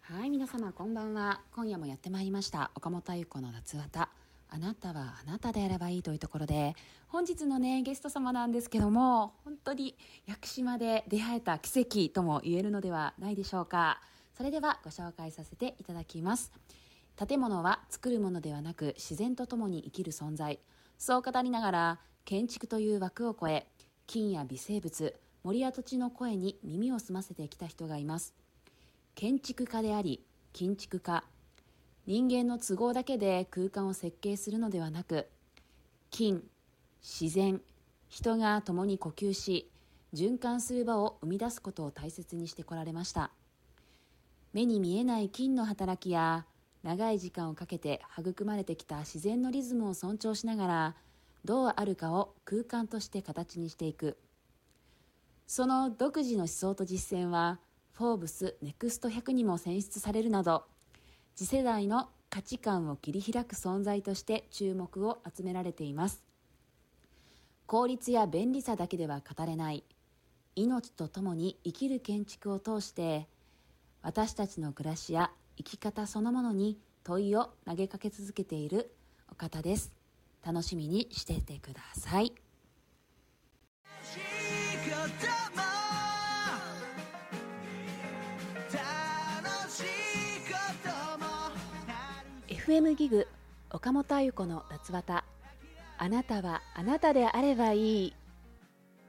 はい、皆様こんばんは。今夜もやってまいりました岡本あゆ子の夏綿。あなたはあなたであればいいというところで、本日のねゲスト様なんですけども、本当に屋久島で出会えた奇跡とも言えるのではないでしょうか。それではご紹介させていただきます。建物は作るものではなく自然とともに生きる存在、そう語りながら建築という枠を超え、菌や微生物、森や土地の声に耳を澄ませてきた人がいます。建築家であり建築家。人間の都合だけで空間を設計するのではなく、菌、自然、人が共に呼吸し循環する場を生み出すことを大切にしてこられました。目に見えない菌の働きや長い時間をかけて育まれてきた自然のリズムを尊重しながら、どうあるかを空間として形にしていく。その独自の思想と実践はフォーブスネクスト100にも選出されるなど、次世代の価値観を切り開く存在として注目を集められています。効率や便利さだけでは語れない、命とともに生きる建築を通して私たちの暮らしや生き方そのものに問いを投げかけ続けているお方です。楽しみにしていてください。FM ギグ岡本あゆ子の夏綿。あなたはあなたであればいい。